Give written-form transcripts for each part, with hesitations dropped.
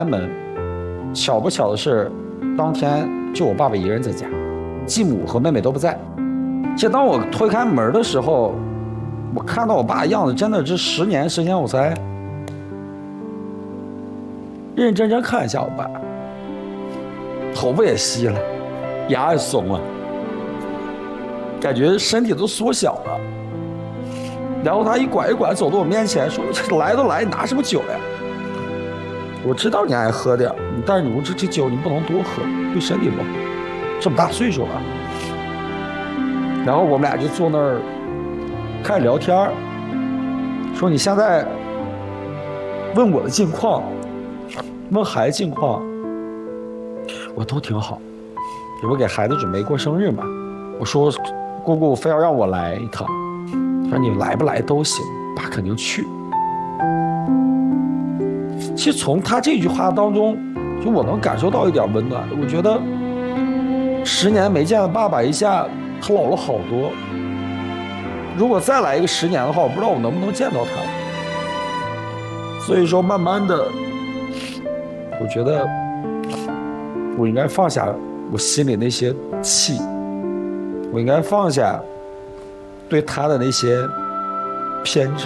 门，巧不巧的是，当天就我爸爸一个人在家，继母和妹妹都不在。其实当我推开门的时候，我看到我爸的样子，真的这10年时间我才认认真真看一下我爸，头发也稀了，牙也松了，感觉身体都缩小了。然后他一拐一拐走到我面前，说：“来都来，你拿什么酒呀？我知道你爱喝点，但是你这酒你不能多喝，对身体不好。这么大岁数了。”然后我们俩就坐那儿开始聊天，说：“你现在问我的近况，问孩子近况，我都挺好。这不给孩子准备过生日嘛？我说姑姑非要让我来一趟。”说你来不来都行，爸肯定去。其实从他这句话当中，就我能感受到一点温暖。我觉得10年没见的爸爸，一下他老了好多。如果再来一个10年的话，我不知道我能不能见到他。所以说，慢慢的，我觉得我应该放下我心里那些气，我应该放下对他的那些偏执。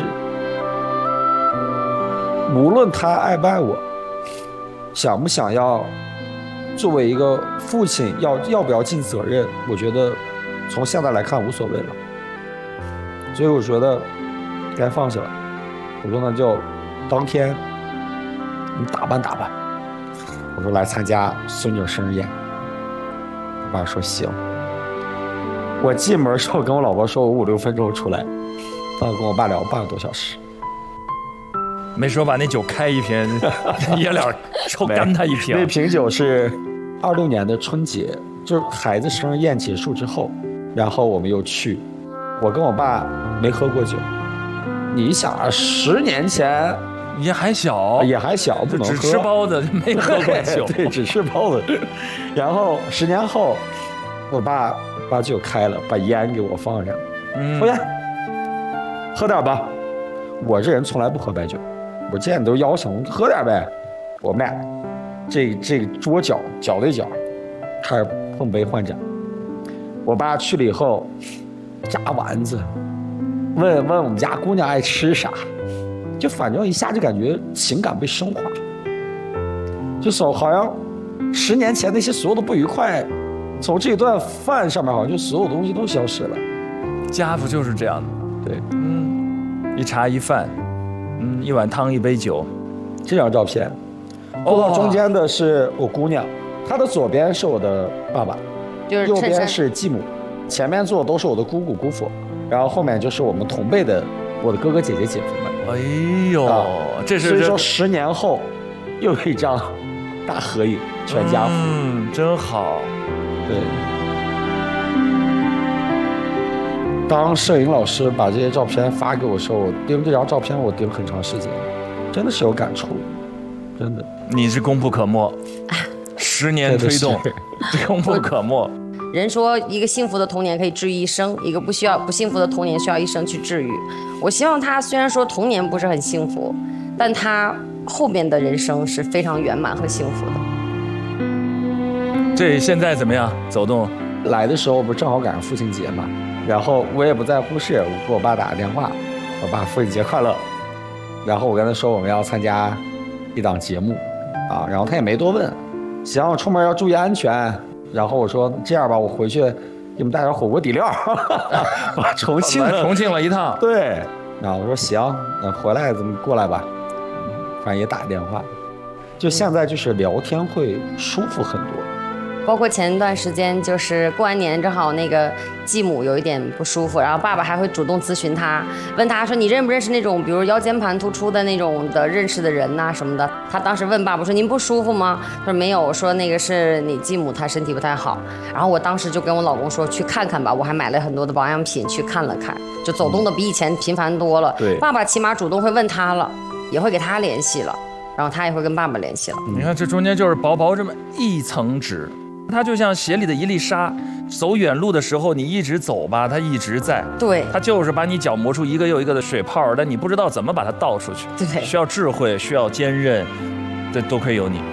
无论他爱不爱我，想不想要作为一个父亲要不要尽责任，我觉得从现在来看无所谓了。所以我觉得该放下了。我说那就当天你打扮打扮，我说来参加孙女生日宴。我爸说行。我进门的时候跟我老婆说，我5、6分钟出来，跟我爸聊半个多小时。 没说把那酒开一瓶，爷俩抽干他一瓶。 那瓶酒是26年的春节，就是孩子生日宴结束之后，然后我们又去。我跟我爸没喝过酒，你想啊，10年前也还小， 不能喝， 只吃包子没喝过酒。 对，只吃包子。然后10年后，我爸把酒开了，把烟给我放上，抽烟，喝点吧。我这人从来不喝白酒，我见你都邀请，喝点呗。我们俩这个桌角对角，开始碰杯换盏。我爸去了以后，炸丸子，问我们家姑娘爱吃啥，就反正一下就感觉情感被升华，就好像10年前那些所有的不愉快，从这顿饭上面好像就所有东西都消失了。 家不就是这样的？ 对， 一茶一饭，一碗汤一杯酒。 这张照片，中间的是我姑娘，她的左边是我的爸爸， 就是右边是继母，前面坐的都是我的姑姑姑父，然后后面就是我们同辈的我的哥哥姐姐姐夫们。 哎呦，这是所以说10年后又有一张大合影，全家福。 真好。 对。当摄影老师把这些照片发给我的时候，我盯这张照片，我盯很长时间，真的是有感触，真的。 你是功不可没，10年推动，功不可没。 人说一个幸福的童年可以治愈一生，一个不幸福的童年需要一生去治愈。我希望他虽然说童年不是很幸福，但他后面的人生是非常圆满和幸福的。 这现在怎么样？走动来的时候不是正好赶上父亲节嘛，然后我也不在乎事，我给我爸打个电话，我爸父亲节快乐。然后我跟他说我们要参加一档节目啊，然后他也没多问，行，出门要注意安全。然后我说这样吧，我回去给你们带点火锅底料，把重庆了一趟。 对，然后我说行，那回来咱们过来吧，反正也打个电话，就现在就是聊天会舒服很多。 包括前一段时间就是过完年，正好那个继母有一点不舒服，然后爸爸还会主动咨询他，问他说你认不认识那种比如腰间盘突出的那种的认识的人呐、什么的。他当时问爸爸说您不舒服吗？他说没有，我说那个是你继母她身体不太好。然后我当时就跟我老公说去看看吧，我还买了很多的保养品去看了看，就走动的比以前频繁多了。 对， 爸爸起码主动会问他了，也会给他联系了，然后他也会跟爸爸联系了。 你看这中间就是薄薄这么一层纸。它就像鞋里的一粒沙，走远路的时候你一直走吧，它一直在。 对， 它就是把你脚磨出一个又一个的水泡，但你不知道怎么把它倒出去。 对， 需要智慧，需要坚韧，这多亏有你。